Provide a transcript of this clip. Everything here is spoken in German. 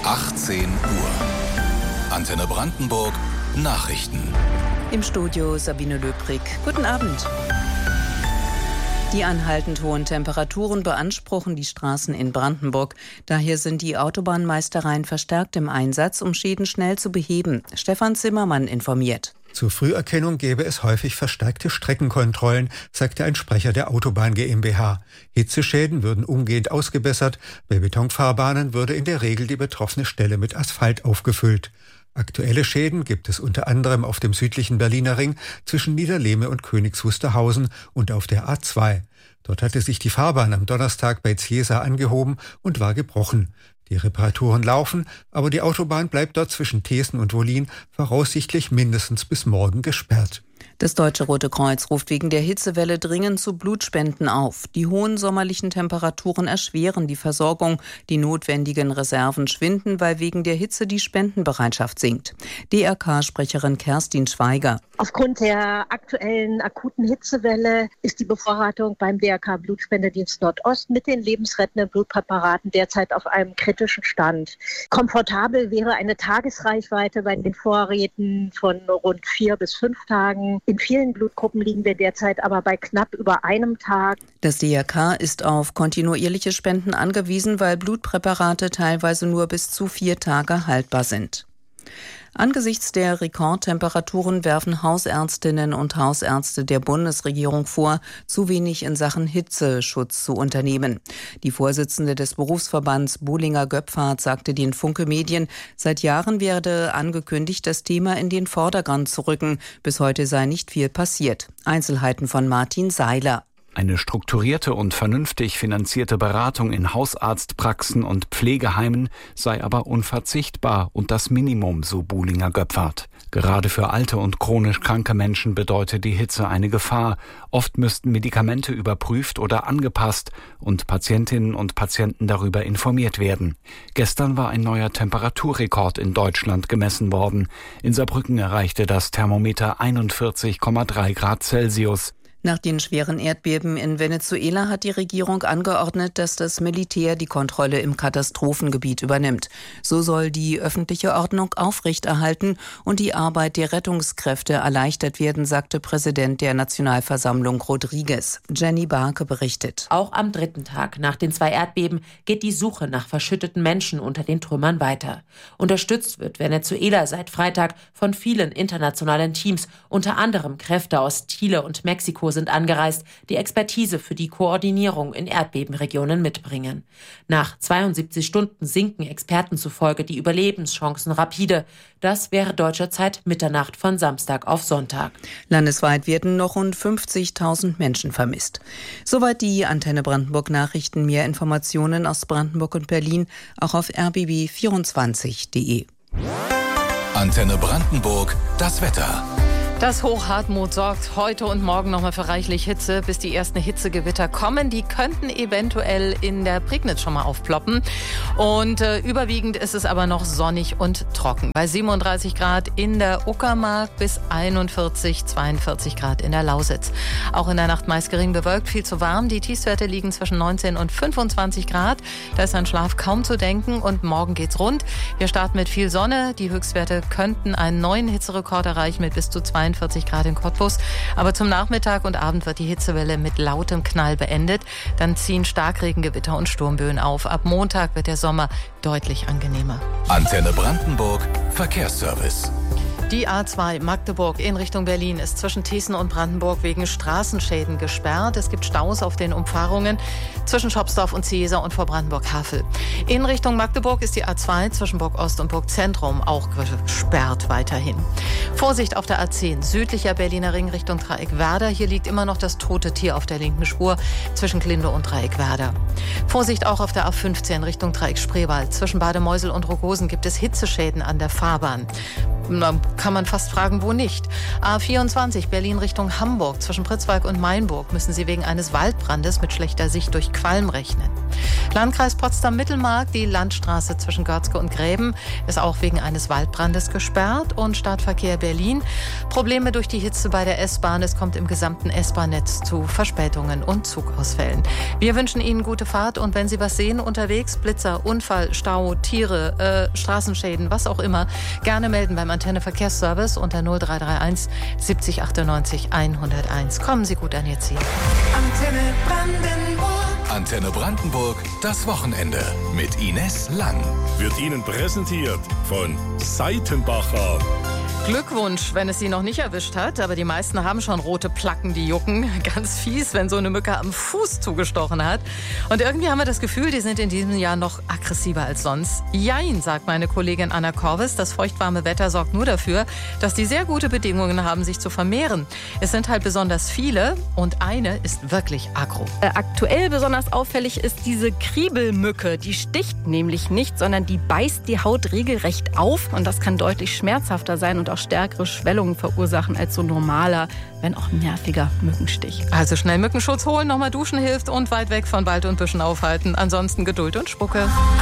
18 Uhr. Antenne Brandenburg Nachrichten. Im Studio Sabine Löbrig. Guten Abend. Die anhaltend hohen Temperaturen beanspruchen die Straßen in Brandenburg. Daher sind die Autobahnmeistereien verstärkt im Einsatz, um Schäden schnell zu beheben. Stefan Zimmermann informiert. Zur Früherkennung gäbe es häufig verstärkte Streckenkontrollen, sagte ein Sprecher der Autobahn GmbH. Hitzeschäden würden umgehend ausgebessert. Bei Betonfahrbahnen würde in der Regel die betroffene Stelle mit Asphalt aufgefüllt. Aktuelle Schäden gibt es unter anderem auf dem südlichen Berliner Ring zwischen Niederlehme und Königs Wusterhausen und auf der A2. Dort hatte sich die Fahrbahn am Donnerstag bei Ziesa angehoben und war gebrochen. Die Reparaturen laufen, aber die Autobahn bleibt dort zwischen Thesen und Wollin voraussichtlich mindestens bis morgen gesperrt. Das Deutsche Rote Kreuz ruft wegen der Hitzewelle dringend zu Blutspenden auf. Die hohen sommerlichen Temperaturen erschweren die Versorgung. Die notwendigen Reserven schwinden, weil wegen der Hitze die Spendenbereitschaft sinkt. DRK-Sprecherin Kerstin Schweiger. Aufgrund der aktuellen akuten Hitzewelle ist die Bevorratung beim DRK-Blutspendedienst Nordost mit den lebensrettenden Blutpräparaten derzeit auf einem kritischen Stand. Komfortabel wäre eine Tagesreichweite bei den Vorräten von rund 4 bis 5 Tagen. In vielen Blutgruppen liegen wir derzeit aber bei knapp über einem Tag. Das DRK ist auf kontinuierliche Spenden angewiesen, weil Blutpräparate teilweise nur bis zu 4 Tage haltbar sind. Angesichts der Rekordtemperaturen werfen Hausärztinnen und Hausärzte der Bundesregierung vor, zu wenig in Sachen Hitzeschutz zu unternehmen. Die Vorsitzende des Berufsverbands Bollinger-Göpfert sagte den Funke Medien, seit Jahren werde angekündigt, das Thema in den Vordergrund zu rücken. Bis heute sei nicht viel passiert. Einzelheiten von Martin Seiler. Eine strukturierte und vernünftig finanzierte Beratung in Hausarztpraxen und Pflegeheimen sei aber unverzichtbar und das Minimum, so Bollinger-Göpfert. Gerade für alte und chronisch kranke Menschen bedeutet die Hitze eine Gefahr. Oft müssten Medikamente überprüft oder angepasst und Patientinnen und Patienten darüber informiert werden. Gestern war ein neuer Temperaturrekord in Deutschland gemessen worden. In Saarbrücken erreichte das Thermometer 41,3 Grad Celsius. Nach den schweren Erdbeben in Venezuela hat die Regierung angeordnet, dass das Militär die Kontrolle im Katastrophengebiet übernimmt. So soll die öffentliche Ordnung aufrechterhalten und die Arbeit der Rettungskräfte erleichtert werden, sagte Präsident der Nationalversammlung Rodriguez. Jenny Barke berichtet. Auch am 3. Tag nach den 2 Erdbeben geht die Suche nach verschütteten Menschen unter den Trümmern weiter. Unterstützt wird Venezuela seit Freitag von vielen internationalen Teams, unter anderem Kräfte aus Chile und Mexiko sind angereist, die Expertise für die Koordinierung in Erdbebenregionen mitbringen. Nach 72 Stunden sinken Experten zufolge die Überlebenschancen rapide. Das wäre deutscher Zeit Mitternacht von Samstag auf Sonntag. Landesweit werden noch rund 50.000 Menschen vermisst. Soweit die Antenne Brandenburg Nachrichten. Mehr Informationen aus Brandenburg und Berlin auch auf rbb24.de. Antenne Brandenburg, das Wetter. Das Hoch Hartmut sorgt heute und morgen nochmal für reichlich Hitze, bis die ersten Hitzegewitter kommen. Die könnten eventuell in der Prignitz schon mal aufploppen. Und überwiegend ist es aber noch sonnig und trocken. Bei 37 Grad in der Uckermark bis 41, 42 Grad in der Lausitz. Auch in der Nacht meist gering bewölkt, viel zu warm. Die Tiefstwerte liegen zwischen 19 und 25 Grad. Da ist an Schlaf kaum zu denken und morgen geht's rund. Wir starten mit viel Sonne. Die Höchstwerte könnten einen neuen Hitzerekord erreichen mit bis zu 42 Grad in Cottbus. Aber zum Nachmittag und Abend wird die Hitzewelle mit lautem Knall beendet. Dann ziehen Starkregengewitter und Sturmböen auf. Ab Montag wird der Sommer deutlich angenehmer. Antenne Brandenburg, Verkehrsservice. Die A2 Magdeburg in Richtung Berlin ist zwischen Thesen und Brandenburg wegen Straßenschäden gesperrt. Es gibt Staus auf den Umfahrungen zwischen Schopsdorf und Ziesa und vor Brandenburg-Havel. In Richtung Magdeburg ist die A2 zwischen Burg Ost und Burg Zentrum auch gesperrt weiterhin. Vorsicht auf der A10 südlicher Berliner Ring Richtung Dreieckwerder. Hier liegt immer noch das tote Tier auf der linken Spur zwischen Glinde und Dreieckwerder. Vorsicht auch auf der A15 Richtung Dreieck Spreewald. Zwischen Bademeusel und Rogosen gibt es Hitzeschäden an der Fahrbahn. kann man fast fragen, wo nicht. A24 Berlin Richtung Hamburg. Zwischen Pritzwalk und Mainburg müssen Sie wegen eines Waldbrandes mit schlechter Sicht durch Qualm rechnen. Landkreis Potsdam-Mittelmark, die Landstraße zwischen Görzke und Gräben ist auch wegen eines Waldbrandes gesperrt. Und Stadtverkehr Berlin. Probleme durch die Hitze bei der S-Bahn. Es kommt im gesamten S-Bahn-Netz zu Verspätungen und Zugausfällen. Wir wünschen Ihnen gute Fahrt und wenn Sie was sehen unterwegs, Blitzer, Unfall, Stau, Tiere, Straßenschäden, was auch immer, gerne melden beim Antenne Verkehrsservice unter 0331 70 98 101. Kommen Sie gut an Ihr Ziel. Antenne Brandenburg. Antenne Brandenburg, das Wochenende mit Ines Lang. Wird Ihnen präsentiert von Seitenbacher. Glückwunsch, wenn es Sie noch nicht erwischt hat, aber die meisten haben schon rote Placken, die jucken. Ganz fies, wenn so eine Mücke am Fuß zugestochen hat. Und irgendwie haben wir das Gefühl, die sind in diesem Jahr noch aggressiver als sonst. Jein, sagt meine Kollegin Anna Korvis. Das feuchtwarme Wetter sorgt nur dafür, dass die sehr gute Bedingungen haben, sich zu vermehren. Es sind halt besonders viele und eine ist wirklich aggro. Aktuell besonders auffällig ist diese Kriebelmücke. Die sticht nämlich nicht, sondern die beißt die Haut regelrecht auf. Und das kann deutlich schmerzhafter sein und auch stärkere Schwellungen verursachen als so normaler, wenn auch nerviger Mückenstich. Also schnell Mückenschutz holen, nochmal duschen hilft und weit weg von Wald und Büschen aufhalten. Ansonsten Geduld und Spucke.